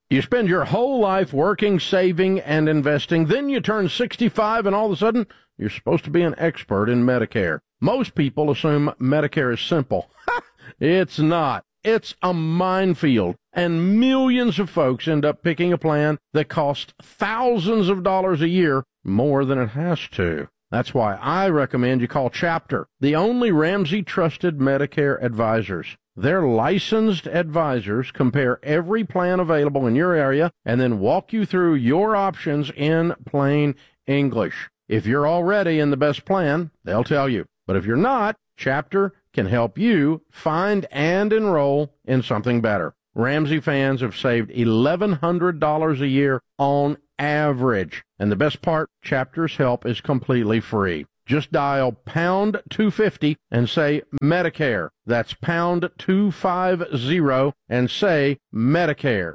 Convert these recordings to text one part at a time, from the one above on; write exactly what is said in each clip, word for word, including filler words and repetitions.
You spend your whole life working, saving, and investing. Then you turn sixty-five, and all of a sudden, you're supposed to be an expert in Medicare. Most people assume Medicare is simple. It's not. It's a minefield, and millions of folks end up picking a plan that costs thousands of dollars a year more than it has to. That's why I recommend you call Chapter, the only Ramsey-trusted Medicare advisors. Their licensed advisors compare every plan available in your area and then walk you through your options in plain English. If you're already in the best plan, they'll tell you. But if you're not, Chapter can help you find and enroll in something better. Ramsey fans have saved eleven hundred dollars a year on average. And the best part, Chapter's help is completely free. Just dial pound two fifty and say Medicare. That's pound two fifty and say Medicare.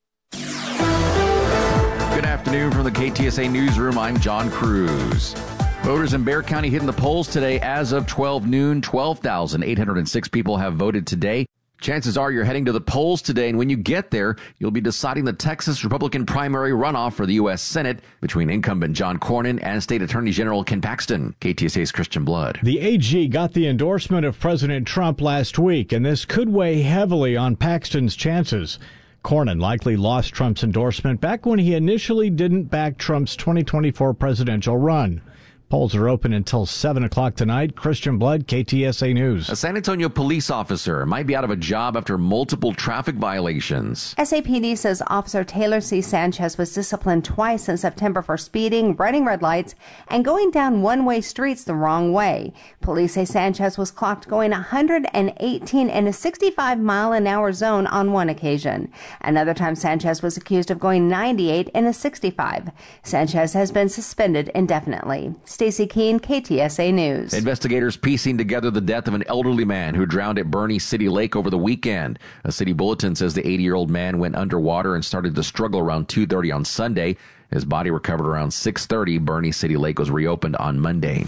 Good afternoon from the K T S A Newsroom. I'm John Cruz. Voters in Bexar County hitting the polls today as of twelve noon. twelve thousand eight hundred six people have voted today. Chances are you're heading to the polls today, and when you get there, you'll be deciding the Texas Republican primary runoff for the U S Senate between incumbent John Cornyn and State Attorney General Ken Paxton. K T S A's Christian Blood. The A G got the endorsement of President Trump last week, and this could weigh heavily on Paxton's chances. Cornyn likely lost Trump's endorsement back when he initially didn't back Trump's twenty twenty-four presidential run. Polls are open until seven o'clock tonight. Christian Blood, K T S A News. A San Antonio police officer might be out of a job after multiple traffic violations. S A P D says Officer Taylor C. Sanchez was disciplined twice in September for speeding, running red lights, and going down one-way streets the wrong way. Police say Sanchez was clocked going one hundred eighteen in a sixty-five mile an hour zone on one occasion. Another time Sanchez was accused of going ninety-eight in a sixty-five. Sanchez has been suspended indefinitely. Stacey Keene, K T S A News. Investigators piecing together the death of an elderly man who drowned at Bernie City Lake over the weekend. A city bulletin says the eighty-year-old man went underwater and started to struggle around two thirty on Sunday. His body recovered around six thirty. Bernie City Lake was reopened on Monday.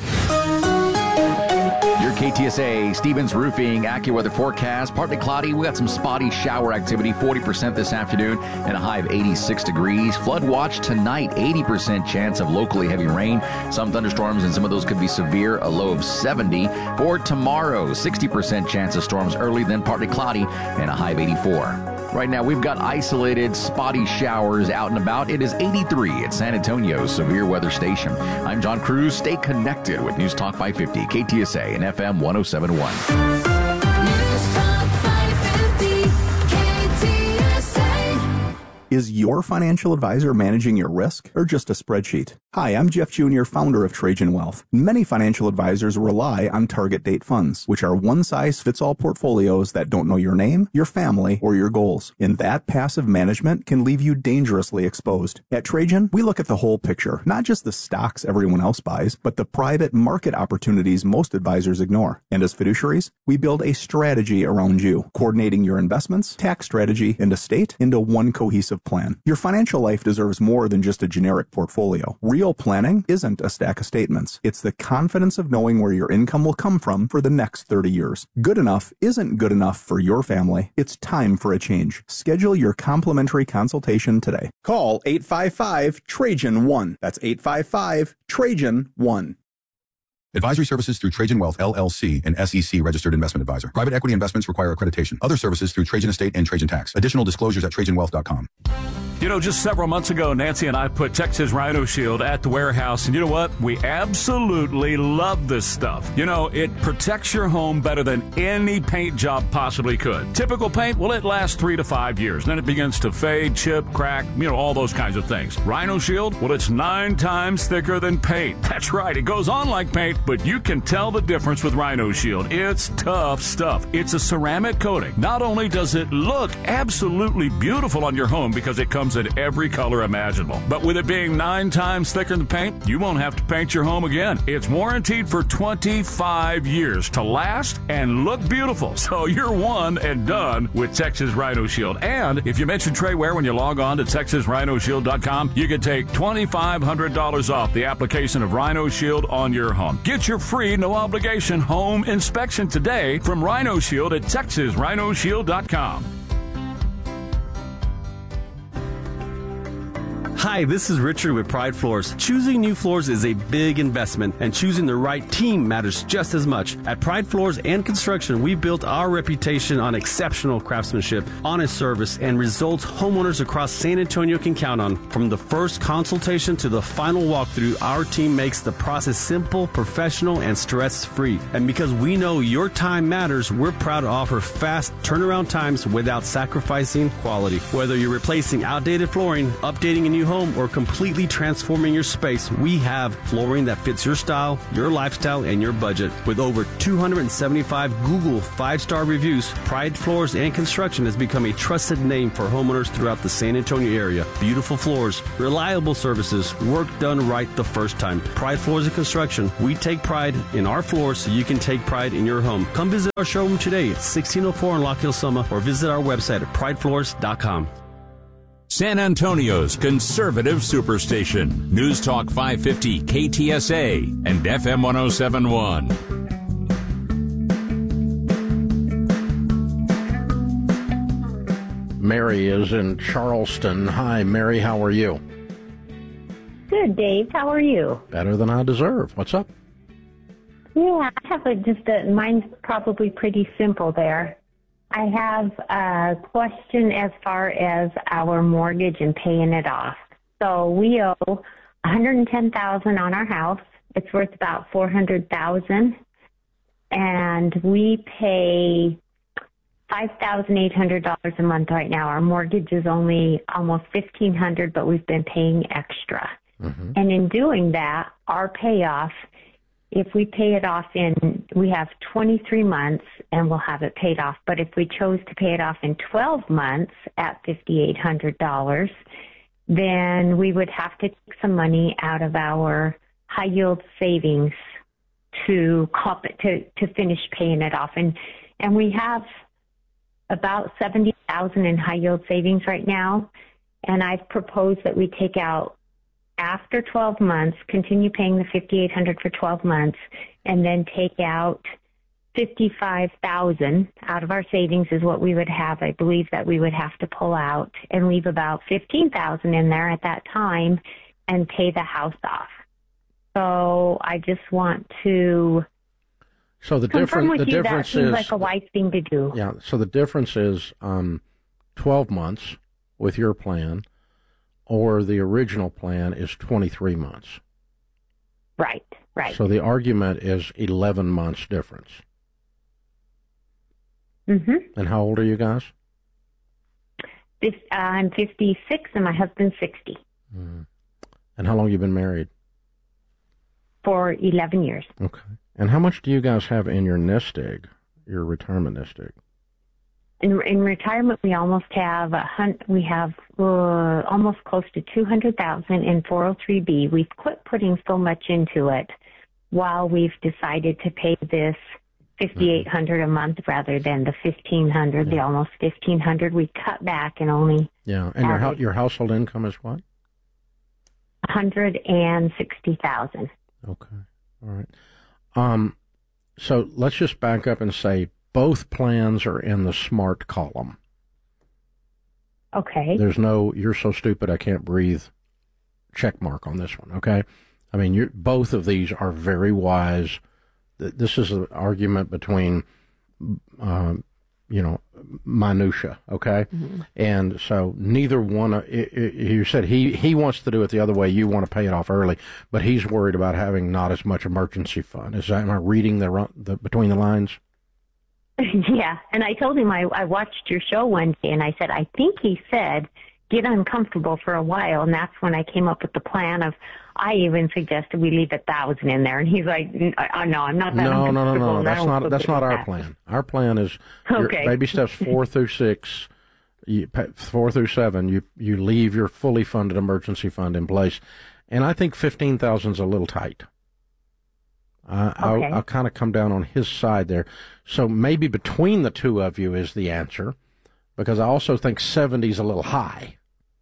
Your K T S A, Stevens Roofing, AccuWeather forecast. Partly cloudy. We got some spotty shower activity, forty percent this afternoon, and a high of eighty-six degrees. Flood watch tonight, eighty percent chance of locally heavy rain. Some thunderstorms, and some of those could be severe, a low of seventy. For tomorrow, sixty percent chance of storms early, then partly cloudy, and a high of eighty-four. Right now, we've got isolated, spotty showers out and about. It is eighty-three at San Antonio's severe weather station. I'm John Cruz. Stay connected with News Talk five fifty, K T S A, and F M one oh seven point one. News Talk five fifty, K T S A. Is your financial advisor managing your risk or just a spreadsheet? Hi, I'm Jeff Junior, founder of Trajan Wealth. Many financial advisors rely on target date funds, which are one-size-fits-all portfolios that don't know your name, your family, or your goals. And that passive management can leave you dangerously exposed. At Trajan, we look at the whole picture, not just the stocks everyone else buys, but the private market opportunities most advisors ignore. And as fiduciaries, we build a strategy around you, coordinating your investments, tax strategy, and estate into one cohesive plan. Your financial life deserves more than just a generic portfolio. Real planning isn't a stack of statements. It's the confidence of knowing where your income will come from for the next thirty years. Good enough isn't good enough for your family. It's time for a change. Schedule your complimentary consultation today. Call eight five five, Trajan one. That's eight five five, Trajan one. Advisory services through Trajan Wealth, L L C, an S E C registered investment advisor. Private equity investments require accreditation. Other services through Trajan Estate and Trajan Tax. Additional disclosures at trajan wealth dot com. You know, just several months ago, Nancy and I put Texas Rhino Shield at the warehouse, and you know what? We absolutely love this stuff. You know, it protects your home better than any paint job possibly could. Typical paint, well, it lasts three to five years. Then it begins to fade, chip, crack, you know, all those kinds of things. Rhino Shield, well, it's nine times thicker than paint. That's right, it goes on like paint, but you can tell the difference with Rhino Shield. It's tough stuff. It's a ceramic coating. Not only does it look absolutely beautiful on your home because it comes in every color imaginable, but with it being nine times thicker than paint, you won't have to paint your home again. It's warranted for twenty-five years to last and look beautiful. So you're one and done with Texas Rhino Shield. And if you mention Trey Ware when you log on to texas rhino shield dot com, you can take twenty-five hundred dollars off the application of Rhino Shield on your home. Get your free, no obligation home inspection today from Rhino Shield at texas rhino shield dot com. Hi, this is Richard with Pride Floors. Choosing new floors is a big investment, and choosing the right team matters just as much. At Pride Floors and Construction, we built our reputation on exceptional craftsmanship, honest service, and results homeowners across San Antonio can count on. From the first consultation to the final walkthrough, our team makes the process simple, professional, and stress-free. And because we know your time matters, we're proud to offer fast turnaround times without sacrificing quality. Whether you're replacing outdated flooring, updating a new home, or completely transforming your space, we have flooring that fits your style, your lifestyle, and your budget. With over two hundred seventy-five Google five-star reviews, Pride Floors and Construction has become a trusted name for homeowners throughout the San Antonio area. Beautiful floors, reliable services, work done right the first time. Pride Floors and Construction. We take pride in our floors so you can take pride in your home. Come visit our showroom today at sixteen oh four in Lock Hill, Summer, or visit our website at pride floors dot com. San Antonio's conservative superstation. News Talk five fifty K T S A and F M one oh seven point one. Mary is in Charleston. Hi, Mary. How are you? Good, Dave. How are you? Better than I deserve. What's up? Yeah, I have a, just a, mine's probably pretty simple there. I have a question as far as our mortgage and paying it off. So we owe one hundred ten thousand dollars on our house. It's worth about four hundred thousand dollars, and we pay five thousand eight hundred dollars a month right now. Our mortgage is only almost fifteen hundred dollars, but we've been paying extra. Mm-hmm. And in doing that, our payoff, if we pay it off in, we have twenty-three months and we'll have it paid off. But if we chose to pay it off in twelve months at five thousand eight hundred dollars, then we would have to take some money out of our high yield savings to comp- to to finish paying it off. And and we have about seventy thousand dollars in high yield savings right now. And I've proposed that we take out after twelve months, continue paying the five thousand eight hundred dollars for twelve months, and then take out fifty-five thousand dollars out of our savings is what we would have. I believe that we would have to pull out and leave about fifteen thousand dollars in there at that time and pay the house off. So I just want to so the confirm difference with the you difference that seems is like a wise thing to do. Yeah, so the difference is um, twelve months with your plan, or the original plan is twenty-three months. Right, right. So the argument is eleven months difference. Mm-hmm. And how old are you guys? This, uh, I'm fifty-six and my husband's sixty. Mm. And how long have you been married? For eleven years. Okay. And how much do you guys have in your nest egg, your retirement nest egg? In, in retirement, we almost have a hun- we have uh, almost close to two hundred thousand in four oh three B. We've quit putting so much into it while we've decided to pay this fifty-eight hundred dollars a month rather than the fifteen hundred dollars, yeah. the almost fifteen hundred dollars. We cut back and only yeah. And your ho- your household income is what? one hundred sixty thousand dollars. Okay, all right. Um, so let's just back up and say both plans are in the smart column. Okay. There's no, you're so stupid I can't breathe check mark on this one, okay? I mean, you're, both of these are very wise. This is an argument between, um, you know, minutia, okay? Mm-hmm. And so neither one, of, it, it, you said he, he wants to do it the other way, you want to pay it off early, but he's worried about having not as much emergency fund. Is that, am I reading the, the between the lines? Yeah, and I told him I, I watched your show one day, and I said, I think he said, get uncomfortable for a while, and that's when I came up with the plan of, I even suggested we leave a thousand in there, and he's like, oh, no, I'm not that no, uncomfortable. No, no, no, that's not, that's not our that. plan. Our plan is okay. Baby steps four through six, you, four through seven, you, you leave your fully funded emergency fund in place, and I think fifteen thousand is a little tight. Uh, okay. I'll, I'll kind of come down on his side there. So maybe between the two of you is the answer, because I also think seventy is a little high.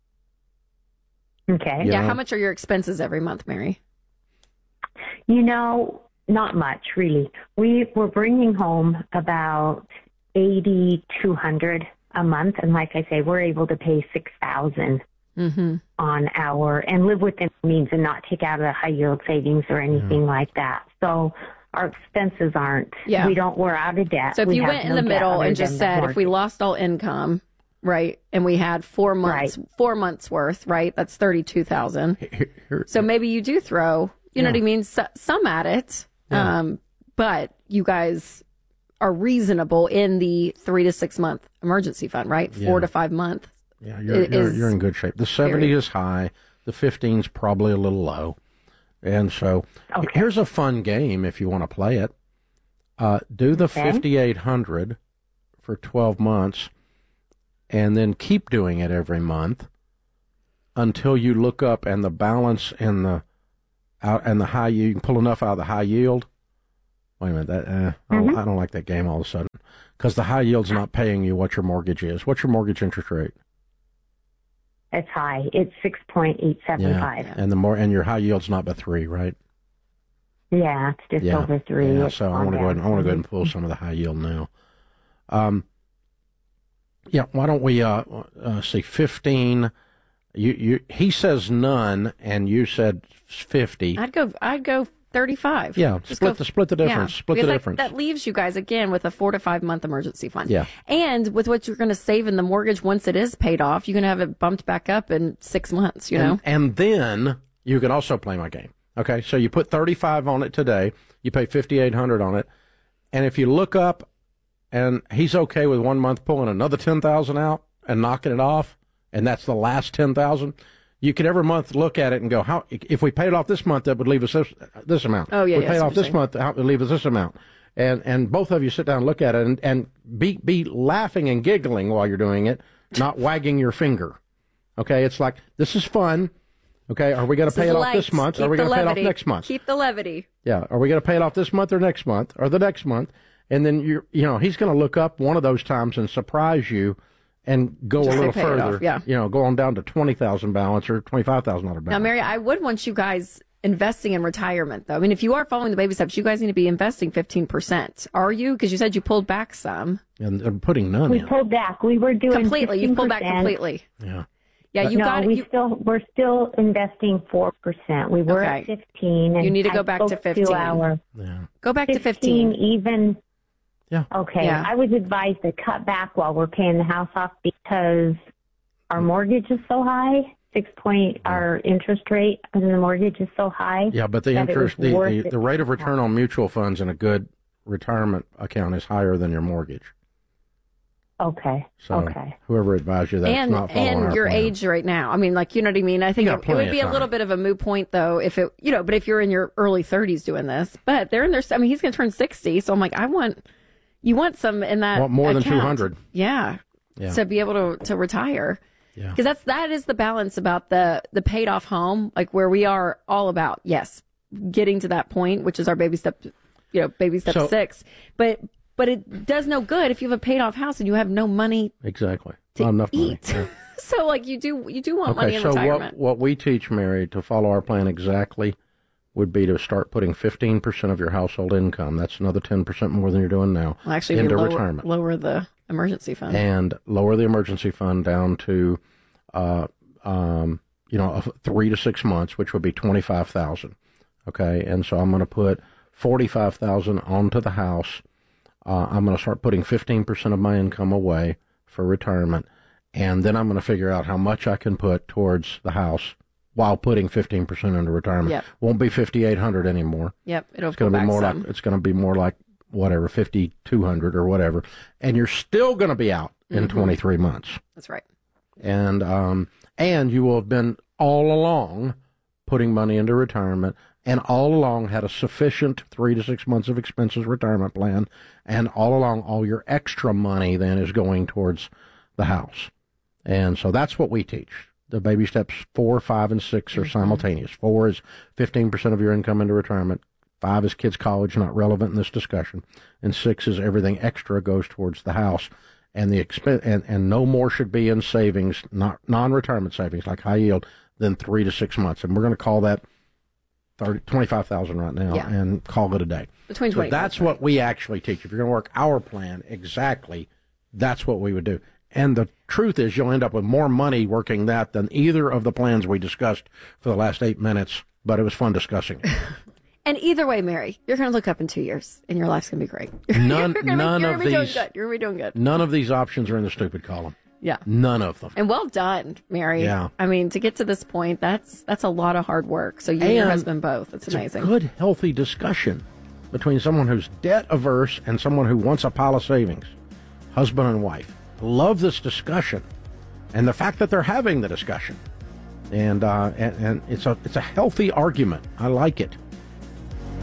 Okay. You yeah, know? How much are your expenses every month, Mary? You know, not much, really. We were bringing home about eighty-two hundred a month, and like I say, we're able to pay six thousand mm-hmm. on our, and live within means and not take out a high yield savings or anything yeah. like that. So our expenses aren't, yeah. we don't, we're out of debt. So if we you went in no the middle and just said, mortgage. if we lost all income, right, and we had four months, right. four months worth, right, that's thirty-two thousand. So maybe you do throw, you yeah. know what I mean, so, some at it, yeah. um, but you guys are reasonable in the three to six month emergency fund, right? Yeah. Four to five months. Yeah, you're, you're, you're in good shape. The seventy very... is high. The fifteen is probably a little low. And so okay. here's a fun game if you want to play it. Uh, do the okay. fifty-eight hundred for twelve months and then keep doing it every month until you look up and the balance and the out and the high you can pull enough out of the high yield. Wait a minute, that uh, I, don't, mm-hmm. I don't like that game all of a sudden because the high yield's not paying you what your mortgage is. What's your mortgage interest rate? It's high. It's six point eight seven five. Yeah. And the more and your high yield's not but three, right? Yeah, it's just yeah. over three. Yeah, so I want to go ahead and I want to go ahead and pull some of the high yield now. Um, yeah, why don't we uh, uh see fifteen? You you he says none, and you said fifty. I'd go. I'd go thirty-five. Yeah, Just split go, the split the difference. Yeah, split the that, difference. That leaves you guys again with a four to five month emergency fund. Yeah, and with what you're going to save in the mortgage once it is paid off, you're going to have it bumped back up in six months. You and, know, and then you can also play my game. Okay, so you put thirty-five on it today. You pay fifty-eight hundred on it, and if you look up, and he's okay with one month pulling another ten thousand out and knocking it off, and that's the last ten thousand. You could every month look at it and go, how if we paid it off this month, that would leave us this, this amount. Oh yeah, we yeah, paid so off this saying. month, that would leave us this amount. And and both of you sit down and look at it and, and be be laughing and giggling while you're doing it, not wagging your finger. Okay, it's like this is fun. Okay, are we going to pay it off this month? Keep or are we going to pay it off levity. next month? Keep the levity. Yeah, are we going to pay it off this month or next month or the next month? And then you you know he's going to look up one of those times and surprise you. And go Just a little pay it further, off, yeah. You know, go on down to twenty thousand balance or twenty five thousand dollar balance. Now, Mary, I would want you guys investing in retirement, though. I mean, if you are following the baby steps, you guys need to be investing fifteen percent. Are you? Because you said you pulled back some. And, and putting none we in. We pulled back. We were doing completely. You pulled back completely. Yeah. Yeah, you no, got it. We you, still we're still investing four percent. We were okay. at fifteen. And you need to go I back to fifteen. To our yeah. Go back fifteen, to fifteen. Even. Yeah. Okay. Yeah. I was advised to cut back while we're paying the house off because our mortgage is so high. Six point. Yeah. Our interest rate on the mortgage is so high. Yeah, but the interest, the the, the rate of return on mutual funds in a good retirement account is higher than your mortgage. Okay. So okay. whoever advised you that and, not following and our your plan. age right now. I mean, like, you know what I mean? I think it, it would be a little bit of a moot point, though, if it, you know, but if you're in your early thirties doing this, but they're in their, I mean, he's going to turn sixty. So I'm like, I want, you want some in that. Want more account. than two hundred. Yeah. Yeah. To be able to, to retire. Yeah. Because that's, that is the balance about the, the paid off home, like where we are all about, yes, getting to that point, which is our baby step, you know, baby step So- six. But, But it does no good if you have a paid off house and you have no money Exactly. to Not enough eat. money. Yeah. So, like, you do you do want money Okay, in so retirement. what, what we teach, Mary, to follow our plan exactly would be to start putting fifteen percent of your household income, that's another ten percent more than you're doing now, Well, actually, into you lower, retirement. lower the emergency fund. And lower the emergency fund down to, uh, um, you know, three to six months, which would be twenty-five thousand dollars. Okay, and so I'm going to put forty-five thousand dollars onto the house. Uh, I'm going to start putting fifteen percent of my income away for retirement, and then I'm going to figure out how much I can put towards the house while putting fifteen percent into retirement. Yep. Won't be fifty-eight hundred dollars anymore. Yep, it'll It's going go to be back more some. like it's going to be more like whatever fifty-two hundred dollars or whatever, and you're still going to be out in Mm-hmm. twenty-three months. That's right. And um and you will have been all along putting money into retirement, and all along had a sufficient three to six months of expenses retirement plan, and all along all your extra money then is going towards the house. And so that's what we teach. The baby steps four, five, and six are simultaneous. Four is fifteen percent of your income into retirement. Five is kids' college, not relevant in this discussion. And six is everything extra goes towards the house. And the expense, and, and no more should be in savings, not non-retirement savings like high yield, than three to six months. And we're going to call that thirty, twenty-five thousand right now, Yeah. and call it a day. Between So twenty. that's what we actually teach. If you're going to work our plan exactly, that's what we would do. And the truth is you'll end up with more money working that than either of the plans we discussed for the last eight minutes, but it was fun discussing it. And either way, Mary, you're going to look up in two years, and your life's going to be great. None, you're gonna none be, you're of gonna be these. Doing good. You're going to be doing good. None of these options are in the stupid column. Yeah. None of them. And well done, Mary. Yeah. I mean, to get to this point, that's that's a lot of hard work. So you and, and your husband both. It's, it's amazing. A good, healthy discussion between someone who's debt averse and someone who wants a pile of savings. Husband and wife. Love this discussion, and the fact that they're having the discussion, and uh, and, and it's a it's a healthy argument. I like it.